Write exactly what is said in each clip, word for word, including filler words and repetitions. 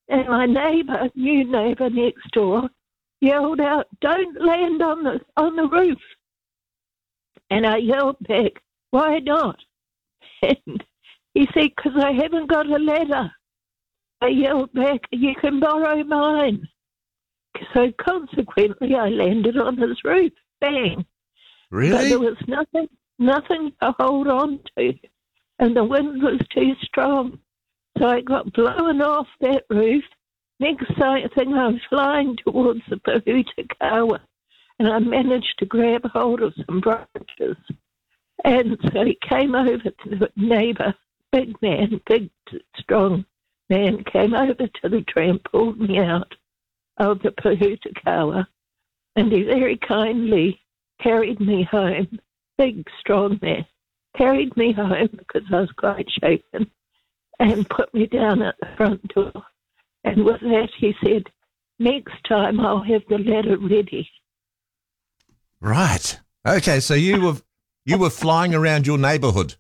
And my neighbour, new neighbour next door, yelled out, "Don't land on the on the roof." And I yelled back, "Why not?" And he said, "Because I haven't got a ladder." I yelled back, "You can borrow mine." So consequently, I landed on his roof. Bang. Really? But there was nothing, nothing to hold on to. And the wind was too strong. So I got blown off that roof. Next thing, I was flying towards the Pahutakawa. And I managed to grab hold of some branches. And so he came over to the neighbour, big man, big, strong man, came over to the tram, pulled me out of the Pahutakawa, and he very kindly carried me home, big, strong man, carried me home because I was quite shaken, and put me down at the front door. And with that, he said, "Next time I'll have the ladder ready." Right. Okay, so you were you were flying around your neighbourhood.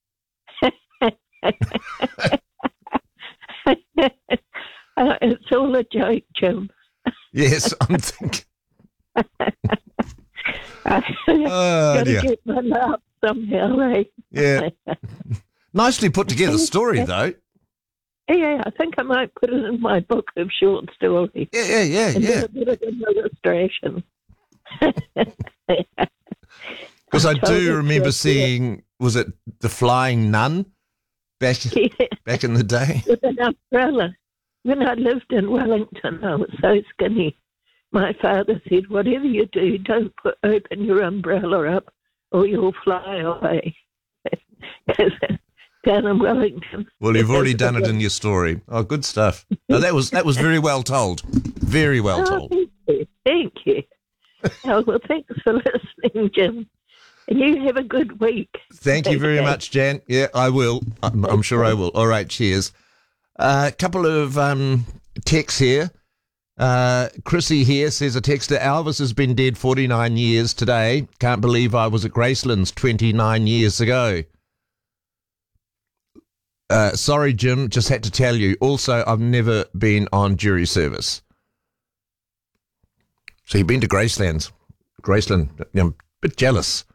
Uh, it's all a joke, Jim. Yes, I'm thinking. I've Oh, got to dear. get my laugh somehow, eh? Yeah. Nicely put together story, though. Yeah, I think I might put it in my book of short stories. Yeah, yeah, yeah, And yeah. do a bit of an illustration. Because I told it do to remember a seeing, was it The Flying Nun back Yeah, back in the day? with an umbrella. When I lived in Wellington, I was so skinny. My father said, "Whatever you do, don't put open your umbrella up or you'll fly away." Down in Wellington. Well, you've already done it in your story. Oh, good stuff. No, that was that was very well told. Very well Oh, told. thank you. Thank you. Oh, well, thanks for listening, Jim. And you have a good week. Thank you very Okay. much, Jan. Yeah, I will. I'm, I'm sure I will. All right, cheers. A uh, couple of um, texts here. Uh, Chrissy here says, a texter, Elvis has been dead forty-nine years today. Can't believe I was at Gracelands twenty-nine years ago. Uh, sorry, Jim, just had to tell you. Also, I've never been on jury service. So you've been to Gracelands. Graceland, I'm a bit jealous.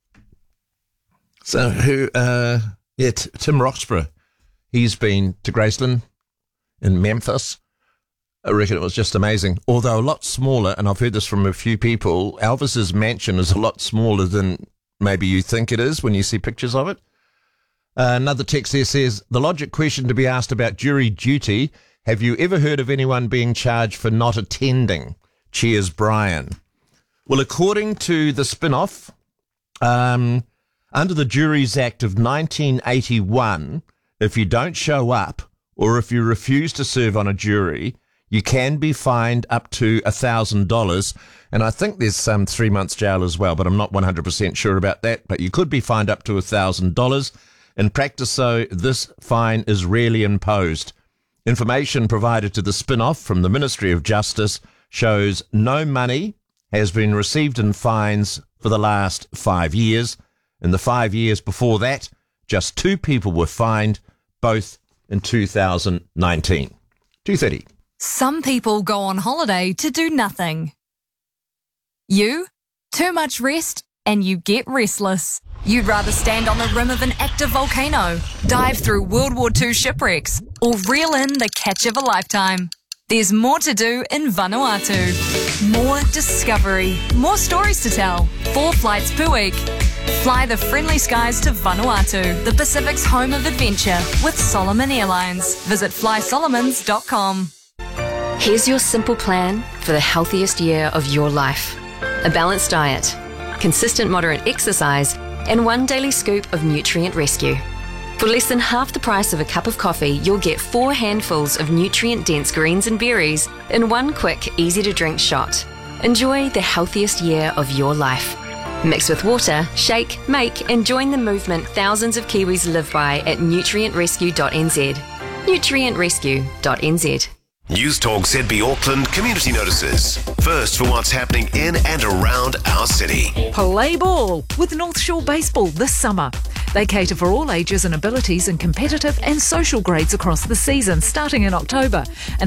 So who, uh, yeah, T- Tim Roxburgh, he's been to Graceland in Memphis. I reckon it was just amazing. Although a lot smaller, and I've heard this from a few people, Elvis's mansion is a lot smaller than maybe you think it is when you see pictures of it. Uh, another text there says, the logic question to be asked about jury duty, have you ever heard of anyone being charged for not attending? Cheers, Brian. Well, according to the spin-off, um, under the Juries Act of nineteen eighty-one, if you don't show up or if you refuse to serve on a jury, you can be fined up to one thousand dollars. And I think there's some three months jail as well, but I'm not one hundred percent sure about that. But you could be fined up to one thousand dollars. In practice, though, this fine is rarely imposed. Information provided to the spin-off from the Ministry of Justice shows no money has been received in fines for the last five years. In the five years before that, just two people were fined, both in two thousand nineteen. two thirty. Some people go on holiday to do nothing. You? Too much rest and you get restless. You'd rather stand on the rim of an active volcano, dive through World War Two shipwrecks, or reel in the catch of a lifetime. There's more to do in Vanuatu. More discovery, more stories to tell, four flights per week. Fly the friendly skies to Vanuatu, the Pacific's home of adventure, with Solomon Airlines. Visit fly solomons dot com. Here's your simple plan for the healthiest year of your life. A balanced diet, consistent moderate exercise, and one daily scoop of Nutrient Rescue. For less than half the price of a cup of coffee, you'll get four handfuls of nutrient-dense greens and berries in one quick, easy-to-drink shot. Enjoy the healthiest year of your life. Mix with water, shake, make, and join the movement thousands of Kiwis live by at nutrient rescue dot n z. nutrient rescue dot n z. News Talk Z B Auckland community notices. First for what's happening in and around our city. Play ball with North Shore Baseball this summer. They cater for all ages and abilities in competitive and social grades across the season, starting in October. And